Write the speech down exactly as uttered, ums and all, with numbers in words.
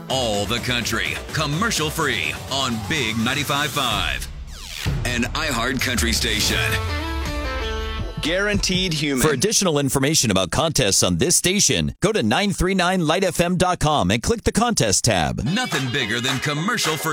all the country, commercial free on Big ninety-five point five. An iHeart Country station. Guaranteed human. For additional information about contests on this station, go to nine three nine light f m dot com and click the contest tab. Nothing bigger than commercial free.